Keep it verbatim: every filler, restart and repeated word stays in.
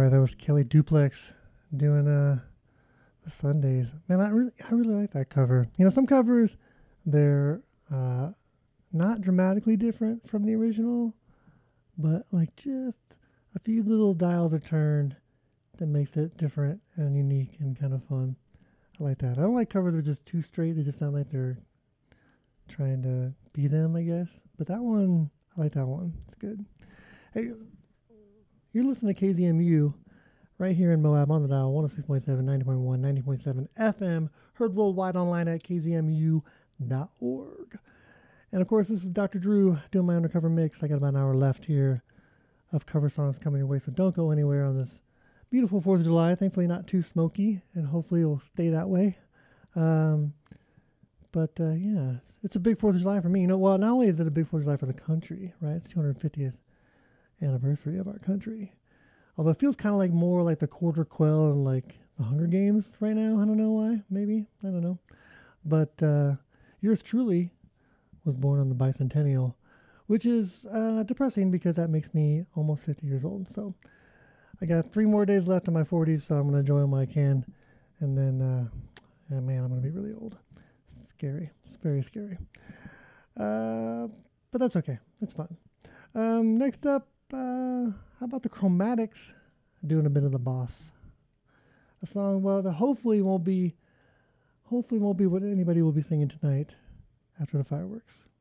right, that was Kelly Duplex doing uh the Sundays. Man, I really I really like that cover. You know, some covers they're uh not dramatically different from the original, but like just a few little dials are turned that makes it different and unique and kind of fun. I like that. I don't like covers that are just too straight. They just sound like they're trying to be them, I guess. But that one, I like that one. It's good. Hey, you're listening to K Z M U right here in Moab on the dial, one oh six point seven, ninety point one, ninety point seven F M, heard worldwide online at k z m u dot org. And of course, this is Doctor Drew doing my undercover mix. I got about an hour left here of cover songs coming your way, so don't go anywhere on this beautiful fourth of July. Thankfully, not too smoky, and hopefully it'll stay that way. Um, but uh, yeah, it's a big fourth of July for me. You know, well, not only is it a big fourth of July for the country, right? It's two hundred fiftieth anniversary of our country. Although it feels kind of like more like the Quarter Quell and like the Hunger Games right now. I don't know why. Maybe. I don't know. But uh, yours truly was born on the bicentennial, which is uh, depressing because that makes me almost fifty years old. So I got three more days left in my forties, so I'm going to enjoy them while I can. And then, uh, yeah, man, I'm going to be really old. It's scary. It's very scary. Uh, but that's okay. It's fun. Um, next up, uh, how about the Chromatics doing a bit of the boss? A song, well, that hopefully won't be, hopefully won't be what anybody will be singing tonight after the fireworks.